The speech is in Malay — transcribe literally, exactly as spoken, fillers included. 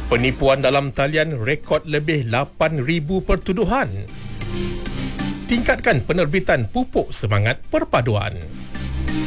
Penipuan dalam talian rekod lebih lapan ribu pertuduhan. Tingkatkan penerbitan pupuk semangat perpaduan.